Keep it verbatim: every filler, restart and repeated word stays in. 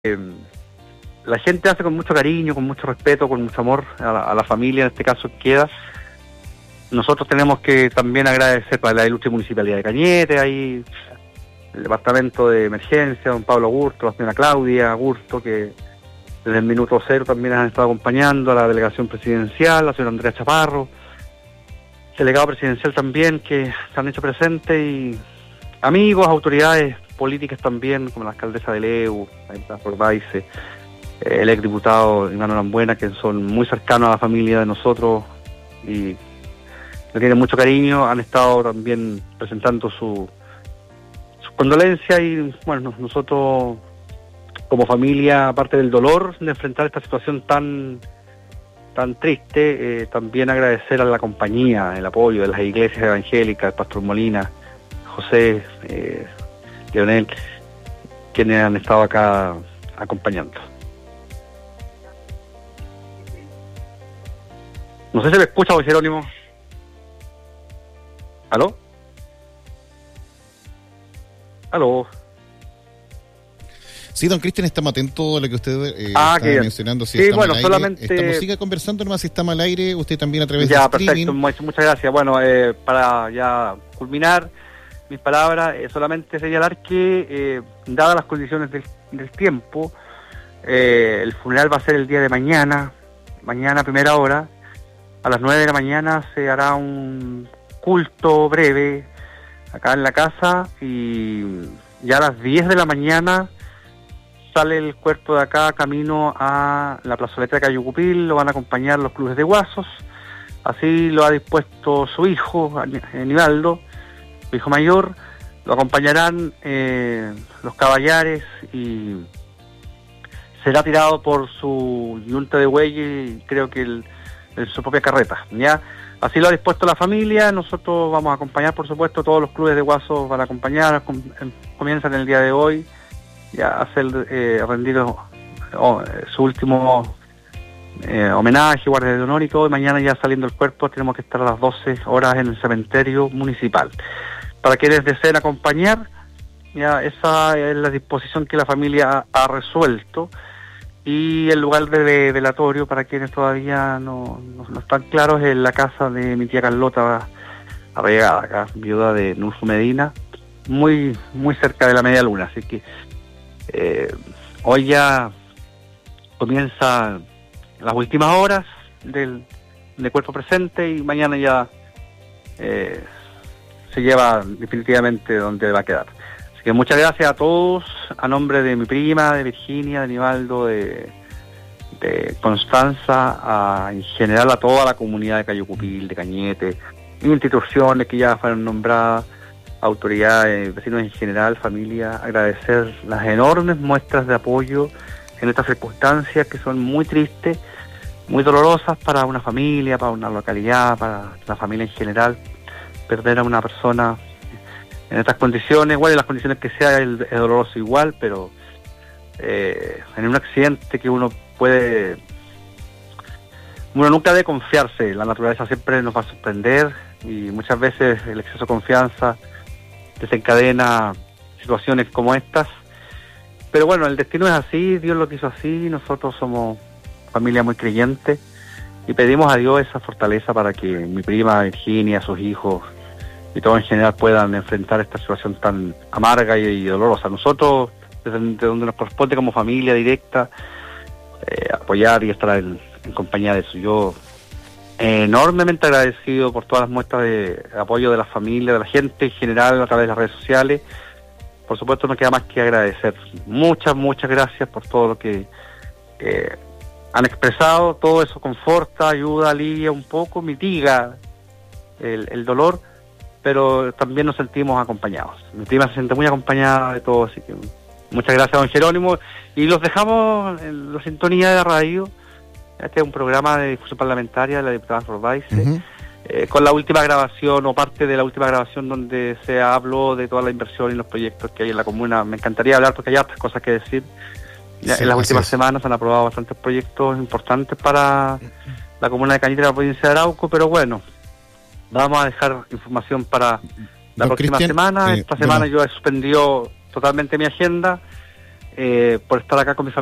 Eh, la gente hace con mucho cariño, con mucho respeto, con mucho amor a la, a la familia, en este caso queda. Nosotros tenemos que también agradecer para la ilustre Municipalidad de Cañete, ahí el Departamento de Emergencia, don Pablo Agurto, la señora Claudia Agurto, que desde el minuto cero también han estado acompañando a la delegación presidencial, la señora Andrea Chaparro, delegado presidencial también, que se han hecho presentes, y amigos, autoridades políticas también, como la alcaldesa de Leu, la Forbaise, eh, el exdiputado Iván Orambuena, que son muy cercanos a la familia de nosotros y le tienen mucho cariño, han estado también presentando su, su condolencia, y bueno, nosotros como familia, aparte del dolor de enfrentar esta situación tan tan triste, eh, también agradecer a la compañía, el apoyo de las iglesias evangélicas, el Pastor Molina, José, eh, Leonel, quienes han estado acá acompañando. No sé si me escucha, don Jerónimo. ¿Aló? ¿Aló? Sí, don Cristian, estamos atentos a lo que usted eh, ah, está que mencionando. Si sí, estamos bueno, al aire, solamente... estamos, siga conversando nomás, si estamos al aire, usted también a través ya, de streaming. Ya, perfecto, muchas, muchas gracias. Bueno, eh, para ya culminar mis palabras, eh, solamente señalar que, eh, dadas las condiciones del, del tiempo, eh, el funeral va a ser el día de mañana, mañana a primera hora, a las nueve de la mañana se hará un culto breve acá en la casa, y ya a las diez de la mañana sale el cuerpo de acá camino a la plazoleta de Cayucupil, lo van a acompañar los clubes de Guasos, así lo ha dispuesto su hijo, Aníbaldo, su hijo mayor, lo acompañarán eh, los caballares, y será tirado por su yunta de bueyes, y creo que el, en su propia carreta, ¿ya? Así lo ha dispuesto la familia. Nosotros vamos a acompañar, por supuesto, todos los clubes de Guasos van a acompañar, com, comienzan el día de hoy ya a hacer eh, rendido oh, su último eh, homenaje, guardia de honor y todo, y mañana ya saliendo el cuerpo tenemos que estar a las doce horas en el cementerio municipal. Para quienes deseen acompañar, ya esa es la disposición que la familia ha, ha resuelto, y el lugar de, de velatorio, para quienes todavía no, no, no están claros, es la casa de mi tía Carlota Arregada, acá, viuda de Nulfo Medina, muy muy cerca de la media luna, así que eh, hoy ya comienza las últimas horas del, del cuerpo presente, y mañana ya eh, se lleva definitivamente donde va a quedar. Así que muchas gracias a todos, a nombre de mi prima, de Virginia, de Aníbaldo, de, de Constanza, a, en general a toda la comunidad de Cayucupil, de Cañete, instituciones que ya fueron nombradas, autoridades, vecinos en general, familia, agradecer las enormes muestras de apoyo en estas circunstancias que son muy tristes, muy dolorosas para una familia, para una localidad, para la familia en general. Perder a una persona en estas condiciones, igual en las condiciones que sea, es, es doloroso igual, pero eh, en un accidente que uno puede, uno nunca debe confiarse, la naturaleza siempre nos va a sorprender, y muchas veces el exceso de confianza desencadena situaciones como estas, pero bueno, el destino es así, Dios lo quiso así, nosotros somos familia muy creyente, y pedimos a Dios esa fortaleza para que mi prima Virginia, sus hijos y todos en general puedan enfrentar esta situación tan amarga y, y dolorosa. Nosotros, desde, desde donde nos corresponde como familia directa, eh, apoyar y estar en, en compañía de eso. Yo eh, enormemente agradecido por todas las muestras de apoyo de la familia, de la gente en general a través de las redes sociales. Por supuesto, no queda más que agradecer. Muchas, muchas gracias por todo lo que eh, han expresado. Todo eso conforta, ayuda, alivia un poco, mitiga el, el dolor, pero también nos sentimos acompañados. Mi prima se siente muy acompañada de todo, así que muchas gracias, don Jerónimo, y los dejamos en la sintonía de la radio. Este es un programa de difusión parlamentaria de la diputada Forbaise, uh-huh. eh, con la última grabación, o parte de la última grabación, donde se habló de toda la inversión y los proyectos que hay en la comuna. Me encantaría hablar porque hay otras cosas que decir. Ya, sí, en las últimas es. semanas han aprobado bastantes proyectos importantes para la comuna de Cañete y la provincia de Arauco, pero bueno, vamos a dejar información para la Don próxima Cristian, semana. Eh, Esta semana bueno. yo he suspendido totalmente mi agenda. eh, por estar acá con mi familia.